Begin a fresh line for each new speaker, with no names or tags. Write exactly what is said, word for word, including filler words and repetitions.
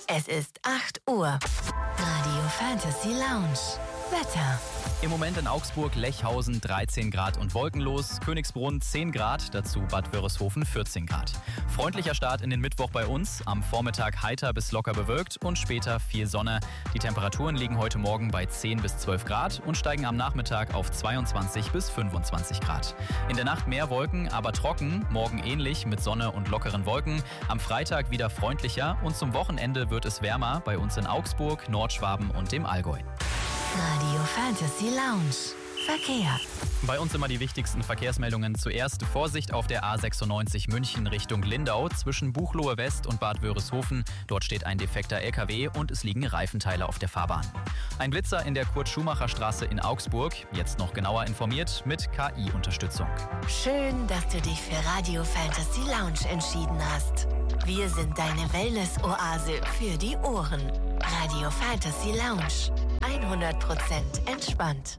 Es ist acht Uhr. Radio Fantasy Lounge. Wetter.
Im Moment in Augsburg, Lechhausen dreizehn Grad und wolkenlos, Königsbrunn zehn Grad, dazu Bad Wörishofen vierzehn Grad. Freundlicher Start in den Mittwoch bei uns, am Vormittag heiter bis locker bewölkt und später viel Sonne. Die Temperaturen liegen heute Morgen bei zehn bis zwölf Grad und steigen am Nachmittag auf zweiundzwanzig bis fünfundzwanzig Grad. In der Nacht mehr Wolken, aber trocken, morgen ähnlich mit Sonne und lockeren Wolken. Am Freitag wieder freundlicher und zum Wochenende wird es wärmer bei uns in Augsburg, Nordschwaben und dem Allgäu.
Radio Fantasy Lounge. Verkehr.
Bei uns immer die wichtigsten Verkehrsmeldungen. Zuerst Vorsicht auf der A sechsundneunzig München Richtung Lindau zwischen Buchloe West und Bad Wörishofen. Dort steht ein defekter L K W und es liegen Reifenteile auf der Fahrbahn. Ein Blitzer in der Kurt-Schumacher-Straße in Augsburg. Jetzt noch genauer informiert mit K I-Unterstützung.
Schön, dass du dich für Radio Fantasy Lounge entschieden hast. Wir sind deine Wellness-Oase für die Ohren. Radio Fantasy Lounge. hundert Prozent entspannt.